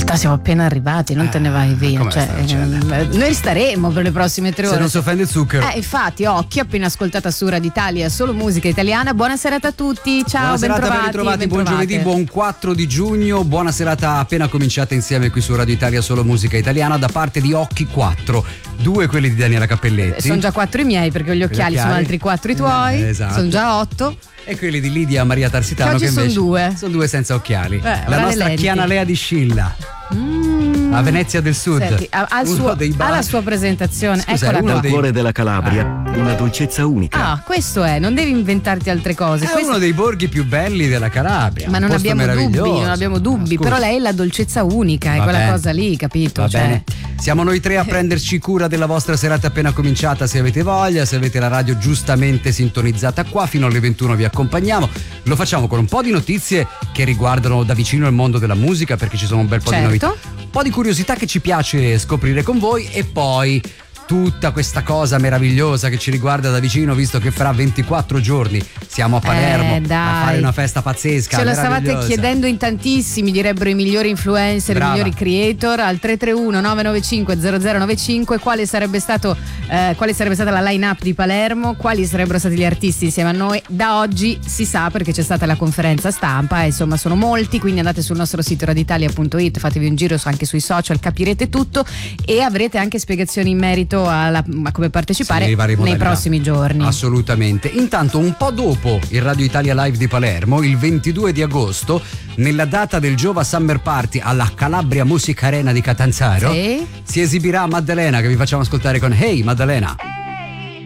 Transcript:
realtà siamo appena arrivati, non te ne vai via. Noi staremo per le prossime 3 ore. Se non si offende zucchero. Infatti, Occhio, appena ascoltata su Radio Italia, solo musica italiana. Buona serata a tutti, ciao, buona serata, ben ritrovati, buon giovedì, buon 4 di giugno, buona serata appena cominciata insieme qui su Radio Italia, solo musica italiana, da parte di Occhi 4, 2 quelli di Daniela Cappelletti. Sono già 4 i miei, perché gli occhiali sono altri 4 i tuoi, esatto. Sono già 8. E quelli di Lidia Maria Tarsitano, che invece sono 2. Sono 2 senza occhiali. La nostra Chiana Lea di Scilla. A Venezia del Sud. Senti, ha la sua presentazione. Scusa, eccola il cuore della Calabria, una dolcezza unica. Questo è, non devi inventarti altre cose. È uno dei borghi più belli della Calabria. Ma non abbiamo dubbi, però lei è la dolcezza unica, è quella cosa lì, capito? Va bene. Siamo noi 3 a prenderci cura della vostra serata appena cominciata, se avete voglia, se avete la radio giustamente sintonizzata qua, fino alle 21 vi accompagniamo. Lo facciamo con un po' di notizie che riguardano da vicino il mondo della musica, perché ci sono un bel po' di novità, un po' di curiosità che ci piace scoprire con voi, e poi tutta questa cosa meravigliosa che ci riguarda da vicino, visto che fra 24 giorni siamo a Palermo a fare una festa pazzesca. Ce lo stavate chiedendo in tantissimi, direbbero i migliori influencer, i migliori creator. Al 331 995 0095 quale sarebbe stata la line-up di Palermo, quali sarebbero stati gli artisti insieme a noi. Da oggi si sa, perché c'è stata la conferenza stampa, insomma sono molti, quindi andate sul nostro sito radioitalia.it, fatevi un giro anche sui social, capirete tutto e avrete anche spiegazioni in merito a come partecipare nei prossimi giorni. Assolutamente. Intanto, un po' dopo il Radio Italia Live di Palermo, il 22 di agosto, nella data del Giova Summer Party alla Calabria Music Arena di Catanzaro, si esibirà Maddalena, che vi facciamo ascoltare con Hey Maddalena.